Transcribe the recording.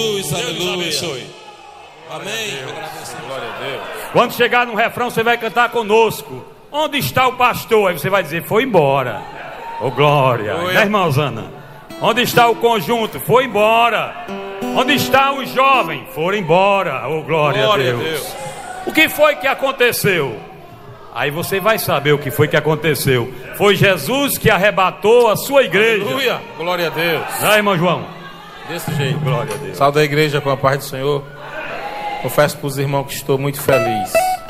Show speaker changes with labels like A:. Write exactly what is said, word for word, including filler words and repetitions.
A: Jesus, Deus aleluia. Abençoe. Amém.
B: Glória a Deus.
C: Quando chegar no refrão, você vai cantar conosco. Onde está o pastor? Aí você vai dizer, foi embora. Ô oh, glória.
B: Oi.
C: Né, irmã Osana? Onde está o conjunto? Foi embora. Onde está os jovens? Foram embora. Ô oh, glória, glória a, Deus. a Deus. O que foi que aconteceu? Aí você vai saber o que foi que aconteceu. Foi Jesus que arrebatou a sua igreja.
B: Aleluia. Glória a Deus.
C: Ah, irmão João.
B: Desse jeito.
C: Glória a Deus.
B: Salve a igreja com a paz do Senhor. Confesso para os irmãos que estou muito feliz.